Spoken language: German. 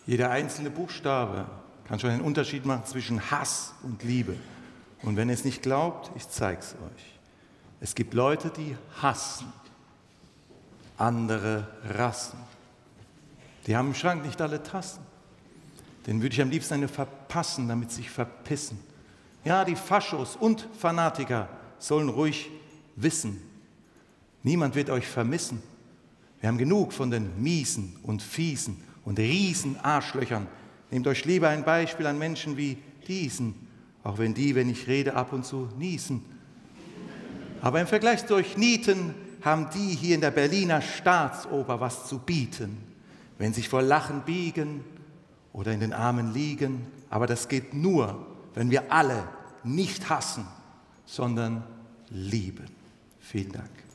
Jeder einzelne Buchstabe kann schon einen Unterschied machen zwischen Hass und Liebe. Und wenn ihr es nicht glaubt, ich zeige es euch. Es gibt Leute, die hassen andere Rassen. Die haben im Schrank nicht alle Tassen. Den würde ich am liebsten eine verpassen, damit sie sich verpissen. Ja, die Faschos und Fanatiker sollen ruhig wissen, niemand wird euch vermissen. Wir haben genug von den Miesen und Fiesen und Riesenarschlöchern. Nehmt euch lieber ein Beispiel an Menschen wie diesen, auch wenn die, wenn ich rede, ab und zu niesen. Aber im Vergleich zu euch Nieten haben die hier in der Berliner Staatsoper was zu bieten, wenn sich vor Lachen biegen oder in den Armen liegen. Aber das geht nur, wenn wir alle nicht hassen, sondern lieben. Vielen Dank.